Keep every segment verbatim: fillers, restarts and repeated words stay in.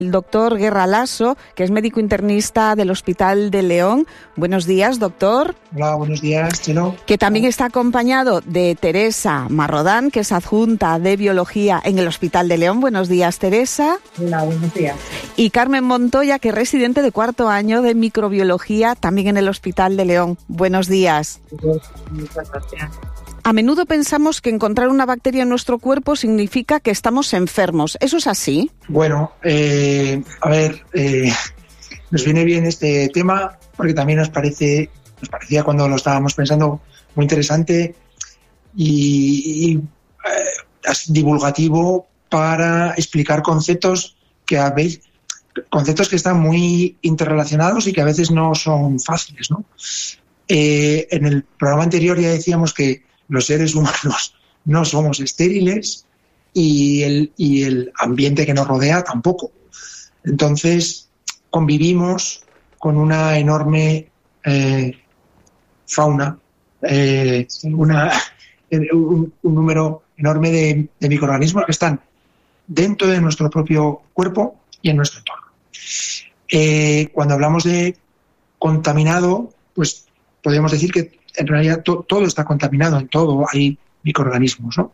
El doctor Guerra Lasso, que es médico internista del Hospital de León. Buenos días, doctor. Hola, buenos días, Chelo. Que también está acompañado de Teresa Marrodán, que es adjunta de Biología en el Hospital de León. Buenos días, Teresa. Hola, buenos días. Y Carmen Montoya, que es residente de cuarto año de Microbiología, también en el Hospital de León. Buenos días. Muchas gracias. A menudo pensamos que encontrar una bacteria en nuestro cuerpo significa que estamos enfermos. ¿Eso es así? Bueno, eh, a ver, eh, nos viene bien este tema porque también nos parece, nos parecía cuando lo estábamos pensando muy interesante y, y eh, divulgativo para explicar conceptos que a veces, conceptos que están muy interrelacionados y que a veces no son fáciles, ¿no? Eh, en el programa anterior ya decíamos que los seres humanos no somos estériles y el, y el ambiente que nos rodea tampoco. Entonces, convivimos con una enorme eh, fauna, eh, una, un, un número enorme de, de microorganismos que están dentro de nuestro propio cuerpo y en nuestro entorno. Eh, cuando hablamos de contaminado, pues podemos decir que en realidad to- todo está contaminado, en todo hay microorganismos, ¿no?,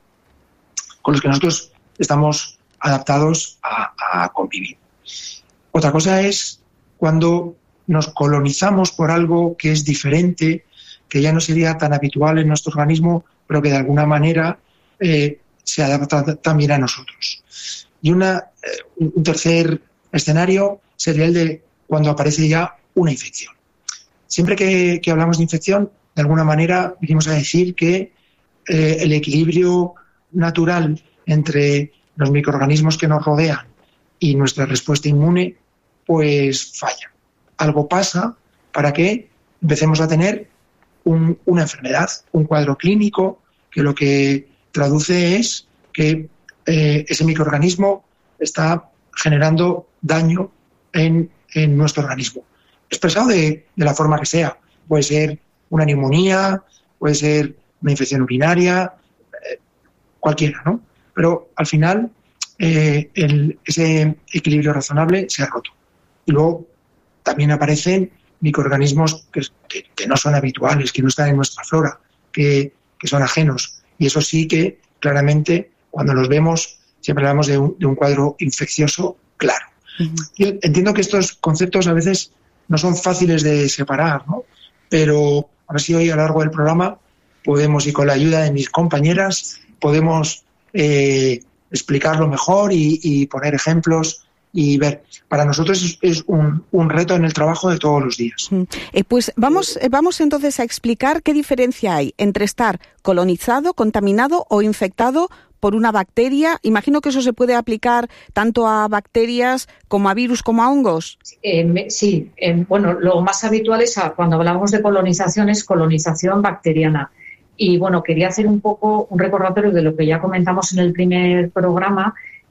con los que nosotros estamos adaptados a, a convivir. Otra cosa es cuando nos colonizamos por algo que es diferente, que ya no sería tan habitual en nuestro organismo, pero que de alguna manera eh, se adapta también a nosotros. Y una, eh, un tercer escenario sería el de cuando aparece ya una infección. Siempre que, que hablamos de infección, de alguna manera venimos a decir que eh, el equilibrio natural entre los microorganismos que nos rodean y nuestra respuesta inmune pues falla. Algo pasa para que empecemos a tener un, una enfermedad, un cuadro clínico que lo que traduce es que eh, ese microorganismo está generando daño en, en nuestro organismo, expresado de, de la forma que sea. Puede ser una neumonía, puede ser una infección urinaria, eh, cualquiera, ¿no? Pero al final eh, el, ese equilibrio razonable se ha roto. Y luego también aparecen microorganismos que, que, que no son habituales, que no están en nuestra flora, que, que son ajenos. Y eso sí que claramente cuando los vemos siempre hablamos de un, de un cuadro infeccioso claro. Uh-huh. Yo entiendo que estos conceptos a veces no son fáciles de separar, ¿no? Pero a ver si hoy a lo largo del programa podemos, y con la ayuda de mis compañeras, podemos eh, explicarlo mejor y, y poner ejemplos y ver. Para nosotros es, es un, un reto en el trabajo de todos los días. Eh, pues vamos, eh, vamos entonces a explicar qué diferencia hay entre estar colonizado, contaminado o infectado por una bacteria. Imagino que eso se puede aplicar tanto a bacterias como a virus como a hongos. Eh, sí, eh, bueno, lo más habitual es a, cuando hablamos de colonización es colonización bacteriana. Y bueno, quería hacer un poco un recordatorio de lo que ya comentamos en el primer programa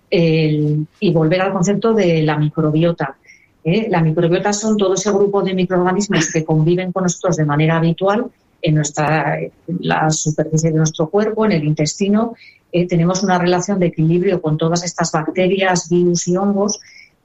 eh, y volver al concepto de la microbiota. ¿eh? La microbiota son todo ese grupo de microorganismos que conviven con nosotros de manera habitual en nuestra en la superficie de nuestro cuerpo, en el intestino. Eh, tenemos una relación de equilibrio con todas estas bacterias, virus y hongos,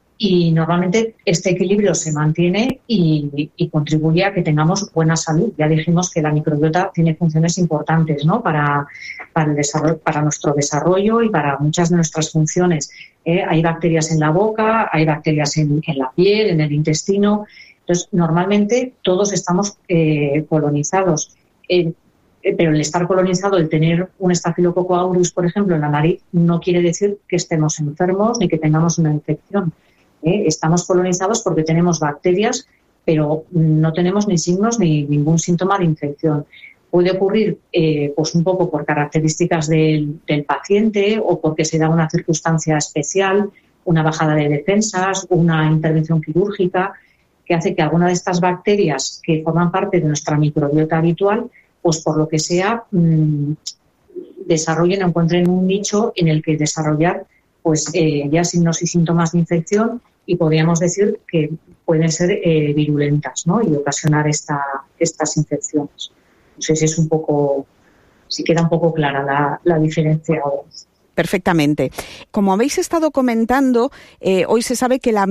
y normalmente este equilibrio se mantiene y, y contribuye a que tengamos buena salud. Ya dijimos que la microbiota tiene funciones importantes, ¿no?, para, para, el desarrollo, para nuestro desarrollo y para muchas de nuestras funciones. Eh, hay bacterias en la boca, hay bacterias en, en la piel, en el intestino. Entonces, normalmente todos estamos eh, colonizados. Eh, Pero el estar colonizado, el tener un Staphylococcus aureus, por ejemplo, en la nariz, no quiere decir que estemos enfermos ni que tengamos una infección. ¿eh? Estamos colonizados porque tenemos bacterias, pero no tenemos ni signos ni ningún síntoma de infección. Puede ocurrir eh, pues un poco por características del, del paciente o porque se da una circunstancia especial, una bajada de defensas, una intervención quirúrgica, que hace que alguna de estas bacterias que forman parte de nuestra microbiota habitual, pues por lo que sea, mmm, desarrollen o encuentren un nicho en el que desarrollar pues eh, ya signos y síntomas de infección, y podríamos decir que pueden ser eh, virulentas, ¿no?, y ocasionar esta, estas infecciones. No sé si es un poco, si queda un poco clara la, la diferencia ahora. perfectamente. Como habéis estado comentando, eh, hoy se sabe que la